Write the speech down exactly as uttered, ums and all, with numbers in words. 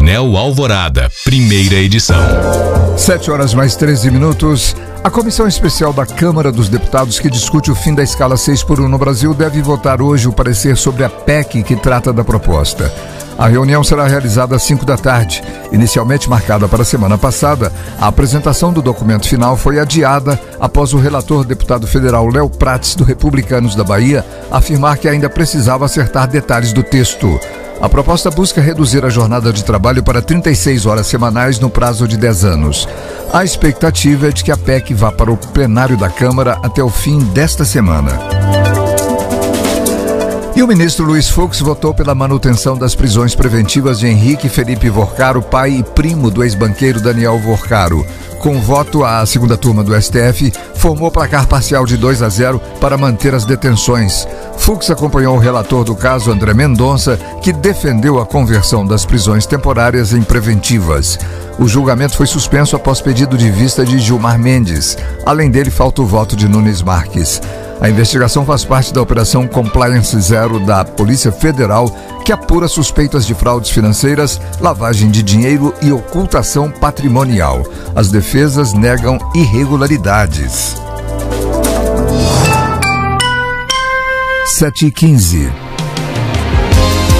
Jornal Alvorada, primeira edição. Sete horas mais treze minutos. A Comissão Especial da Câmara dos Deputados, que discute o fim da escala seis por um no Brasil, deve votar hoje o parecer sobre a P E C que trata da proposta. A reunião será realizada às cinco da tarde. Inicialmente marcada para a semana passada, a apresentação do documento final foi adiada após o relator deputado federal Léo Prates, do Republicanos da Bahia, afirmar que ainda precisava acertar detalhes do texto. A proposta busca reduzir a jornada de trabalho para trinta e seis horas semanais no prazo de dez anos. A expectativa é de que a P E C vá para o plenário da Câmara até o fim desta semana. E o ministro Luiz Fux votou pela manutenção das prisões preventivas de Henrique Felipe Vorcaro, pai e primo do ex-banqueiro Daniel Vorcaro. Com voto, a segunda turma do S T F formou placar parcial de dois a zero para manter as detenções. Fux acompanhou o relator do caso, André Mendonça, que defendeu a conversão das prisões temporárias em preventivas. O julgamento foi suspenso após pedido de vista de Gilmar Mendes. Além dele, falta o voto de Nunes Marques. A investigação faz parte da Operação Compliance Zero da Polícia Federal, que apura suspeitas de fraudes financeiras, lavagem de dinheiro e ocultação patrimonial. As defesas negam irregularidades. sete e quinze.